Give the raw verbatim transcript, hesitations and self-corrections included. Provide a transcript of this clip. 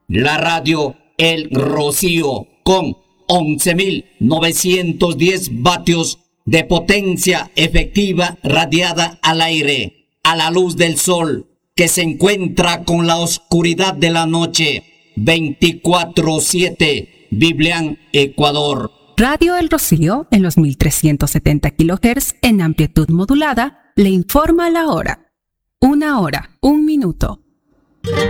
La radio El Rocío con once mil novecientos diez vatios de potencia efectiva radiada al aire, a la luz del sol, que se encuentra con la oscuridad de la noche. veinticuatro siete, Biblián, Ecuador. Radio El Rocío, en los mil trescientos setenta kilohertz en amplitud modulada, le informa la hora. Una hora, un minuto.